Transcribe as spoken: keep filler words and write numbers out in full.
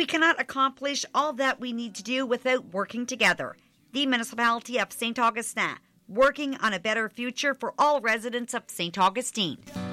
We cannot accomplish all that we need to do without working together. The Municipality of Saint Augustine, working on a better future for all residents of Saint Augustine.